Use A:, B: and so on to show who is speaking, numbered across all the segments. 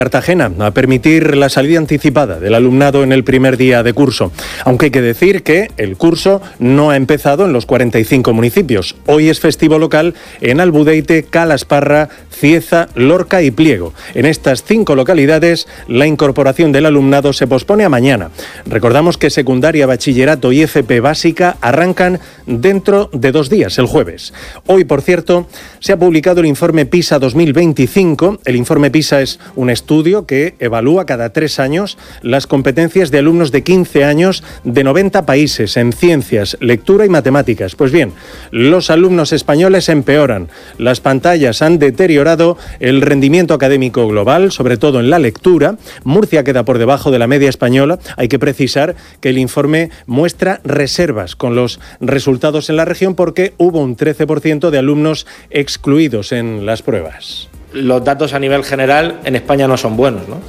A: Cartagena a permitir la salida anticipada del alumnado en el primer día de curso, aunque hay que decir que el curso no ha empezado en los 45 municipios. Hoy es festivo local en Albudeite, Calasparra, Cieza, Lorca y Pliego. En estas 5 localidades la incorporación del alumnado se pospone a mañana. Recordamos que secundaria, bachillerato y FP básica arrancan dentro de 2 días, el jueves. Hoy, por cierto, se ha publicado el informe PISA 2025. El informe PISA es un estudio que evalúa cada 3 años las competencias de alumnos de 15 años de 90 países en ciencias, lectura y matemáticas. Pues bien, los alumnos españoles empeoran. Las pantallas han deteriorado el rendimiento académico global, sobre todo en la lectura. Murcia queda por debajo de la media española. Hay que precisar que el informe muestra reservas con los resultados en la región porque hubo un 13% de alumnos excluidos en las pruebas.
B: Los datos a nivel general en España no son buenos, ¿no?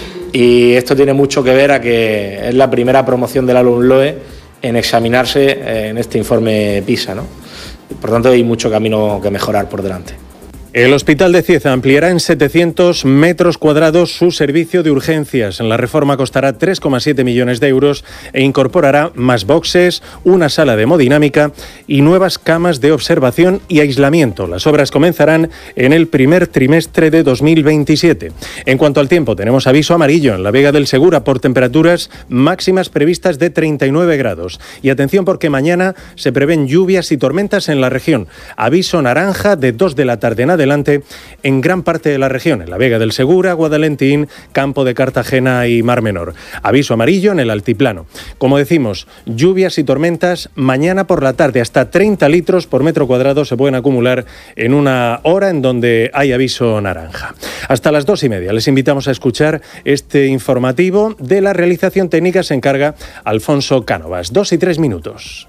B: Y esto tiene mucho que ver a que es la primera promoción del Alumloe en examinarse en este informe PISA, ¿no? Por tanto, hay mucho camino que mejorar por delante.
A: El Hospital de Cieza ampliará en 700 metros cuadrados su servicio de urgencias. La reforma costará 3,7 millones de euros e incorporará más boxes, una sala de hemodinámica y nuevas camas de observación y aislamiento. Las obras comenzarán en el primer trimestre de 2027. En cuanto al tiempo, tenemos aviso amarillo en la Vega del Segura por temperaturas máximas previstas de 39 grados. Y atención porque mañana se prevén lluvias y tormentas en la región. Aviso naranja de 2 de la tarde en adelante en gran parte de la región, en la Vega del Segura, Guadalentín, Campo de Cartagena y Mar Menor. Aviso amarillo en el altiplano. Como decimos, lluvias y tormentas mañana por la tarde. Hasta 30 litros por metro cuadrado se pueden acumular en una hora en donde hay aviso naranja. Hasta las 2:30 les invitamos a escuchar este informativo. De la realización técnica se encarga Alfonso Cánovas. 2:03.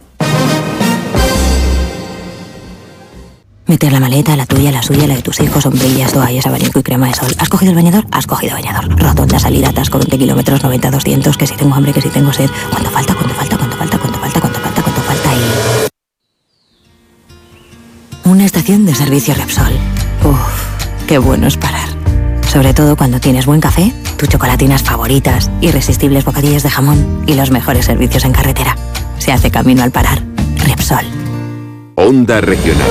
C: Meter la maleta, la tuya, la suya, la de tus hijos, sombrillas, toallas, abanico y crema de sol. ¿Has cogido el bañador? Has cogido bañador. Rotonda, salida, atasco, 20 kilómetros, 90, 200, que si tengo hambre, que si tengo sed. ¿Cuánto falta? Una estación de servicio Repsol. Uf, qué bueno es parar. Sobre todo cuando tienes buen café, tus chocolatinas favoritas, irresistibles bocadillos de jamón y los mejores servicios en carretera. Se hace camino al parar. Repsol.
D: Onda Regional.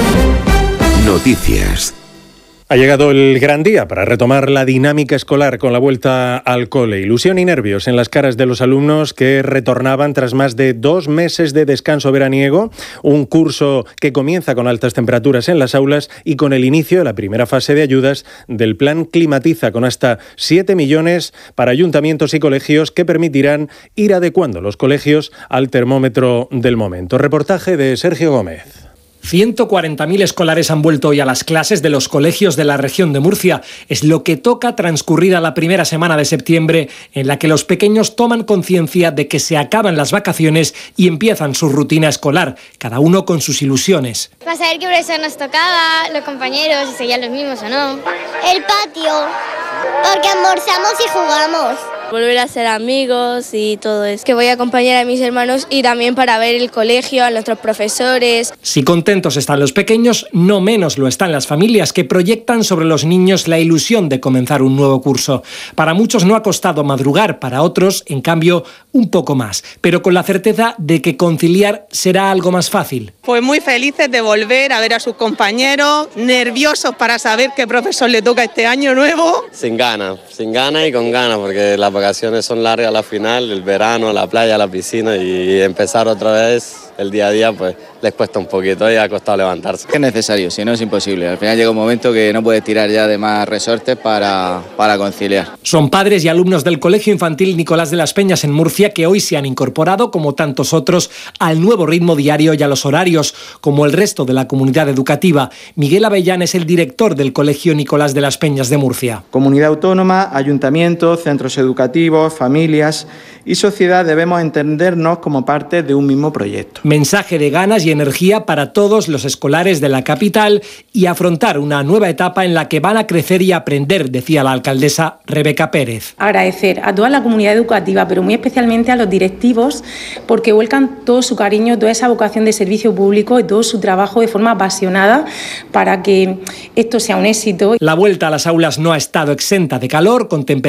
D: Noticias.
A: Ha llegado el gran día para retomar la dinámica escolar con la vuelta al cole. Ilusión y nervios en las caras de los alumnos que retornaban tras más de 2 meses de descanso veraniego, un curso que comienza con altas temperaturas en las aulas y con el inicio de la primera fase de ayudas del Plan Climatiza, con hasta 7 millones para ayuntamientos y colegios que permitirán ir adecuando los colegios al termómetro del momento. Reportaje de Sergio Gómez.
E: 140.000 escolares han vuelto hoy a las clases de los colegios de la región de Murcia. Es lo que toca transcurrida la primera semana de septiembre, en la que los pequeños toman conciencia de que se acaban las vacaciones y empiezan su rutina escolar, cada uno con sus ilusiones.
F: Para saber qué profesor nos tocaba, los compañeros, si seguían los mismos o no. El patio, porque almorzamos y jugamos.
G: Volver a ser amigos y todo eso. Que voy a acompañar a mis hermanos y también para ver el colegio, a nuestros profesores.
E: Si contentos están los pequeños, no menos lo están las familias que proyectan sobre los niños la ilusión de comenzar un nuevo curso. Para muchos no ha costado madrugar, para otros, en cambio, un poco más, pero con la certeza de que conciliar será algo más fácil.
H: Pues muy felices de volver a ver a sus compañeros, nerviosos para saber qué profesor le toca este año nuevo.
I: Sin ganas y con ganas, porque las vacaciones son largas a la final, el verano, la playa, la piscina y empezar otra vez el día a día pues les cuesta un poquito y ha costado levantarse.
J: Es necesario, si no es imposible. Al final llega un momento que no puedes tirar ya de más resortes para conciliar.
E: Son padres y alumnos del Colegio Infantil Nicolás de las Peñas en Murcia que hoy se han incorporado, como tantos otros, al nuevo ritmo diario y a los horarios, como el resto de la comunidad educativa. Miguel Avellán es el director del Colegio Nicolás de las Peñas de Murcia.
K: Comunidad autónoma, ayuntamientos, centros educativos, familias y sociedad debemos entendernos como parte de un mismo proyecto.
E: Mensaje de ganas y y energía para todos los escolares de la capital y afrontar una nueva etapa en la que van a crecer y aprender, decía la alcaldesa Rebeca Pérez.
L: Agradecer a toda la comunidad educativa, pero muy especialmente a los directivos, porque vuelcan todo su cariño, toda esa vocación de servicio público y todo su trabajo de forma apasionada para que esto sea un éxito.
E: La vuelta a las aulas no ha estado exenta de calor, con temperaturas